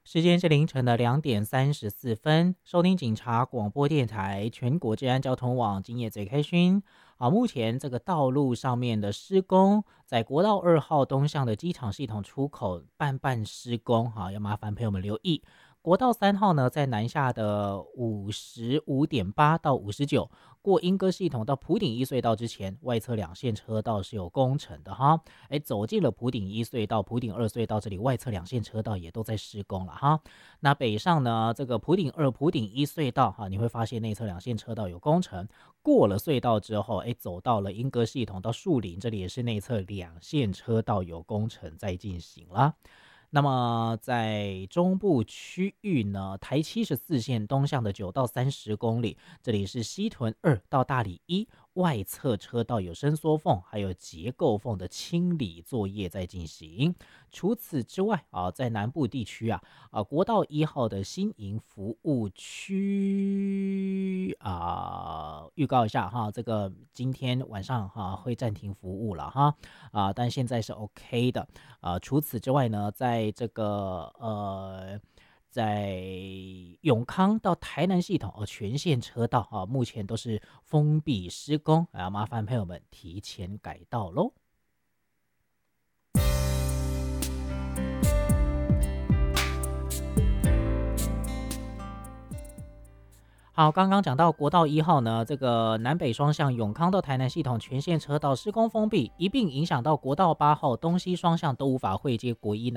时间是凌晨的2点34分，收听警察广播电台全国治安交通网，今夜最开心。目前这个道路上面的施工，在国道2号东向的机场系统出口半施工，要麻烦朋友们留意。国道3号呢，在南下的55.8到59，过莺歌系统到埔顶一隧道之前，外侧两线车道是有工程的哈。走进了埔顶一隧道、埔顶二隧道这里，外侧两线车道也都在施工了哈。那北上呢，这个埔顶二、埔顶一隧道哈，你会发现内侧两线车道有工程。过了隧道之后，走到了莺歌系统到树林，这里也是内侧两线车道有工程在进行了。那么在中部区域呢，台74线东向的9到30公里，这里是西屯2到大里1，外侧车道有伸缩缝还有结构缝的清理作业在进行。除此之外在南部地区国道1号的新营服务区预告一下哈，这个今天晚上会暂停服务了哈但现在是 OK 的除此之外呢，在这个在永康到台南系统全线车道目前都是封闭施工麻烦朋友们提前改道咯。好，刚刚讲到国道1号呢，这个南北双向永康到台南系统全线车道施工封闭，一并影响到国道8号东西双向都无法汇接国一